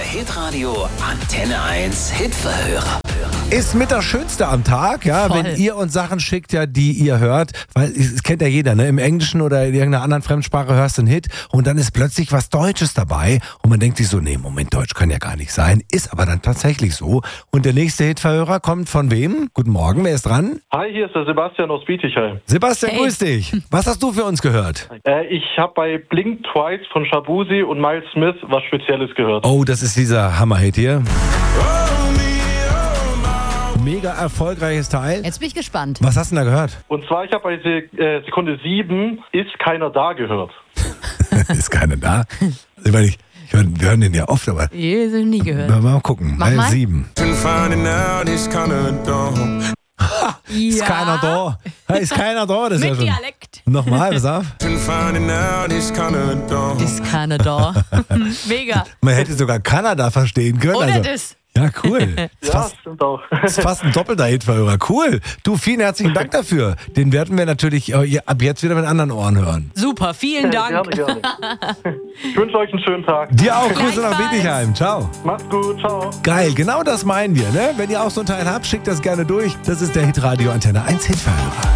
Hitradio Antenne 1 Hitverhörer. Ist mit das Schönste am Tag, ja, Voll. wenn ihr uns Sachen schickt, ja, die ihr hört, weil es kennt ja jeder, ne? Im Englischen oder in irgendeiner anderen Fremdsprache hörst du einen Hit und dann ist plötzlich was Deutsches dabei und man denkt sich so, nee, Moment, Deutsch kann ja gar nicht sein, ist aber dann tatsächlich so. Und der nächste Hitverhörer kommt von wem? Guten Morgen, wer ist dran? Hi, hier ist der Sebastian aus Bietigheim. Sebastian, Hey. grüß dich. Was hast du für uns gehört? Ich habe bei Blink Twice von Shabuzi und Miles Smith was Spezielles gehört. Oh, das ist dieser Hammer-Hit hier. Mega erfolgreiches Teil. Jetzt bin ich gespannt. Was hast du denn da gehört? Und zwar, ich habe bei Sekunde 7 Ist keiner da gehört. Ist keiner da? Wir hören den ja oft, aber Je, sind nie gehört. mal gucken. Mach mal. 7. Ist Ja. keiner da? Hey, ist keiner da? Das ist ja Mit schon. Dialekt. Nochmal, pass auf. Ist keiner da. Mega. Man hätte sogar Kanada verstehen können. Oder also. das. Ja, cool. Ist Ja, fast, stimmt auch. ist fast ein doppelter Hitverhörer. Cool. Du, vielen herzlichen Dank dafür. Den werden wir natürlich ab jetzt wieder mit anderen Ohren hören. Super, vielen Dank. Gerne. Ich wünsche euch einen schönen Tag. Dir auch. Grüße nach Gleichfalls. Bietigheim. Ciao. Macht's gut, ciao. Geil, genau das meinen wir. Ne? Wenn ihr auch so einen Teil habt, schickt das gerne durch. Das ist der Hitradio Antenne 1 Hitverhörer.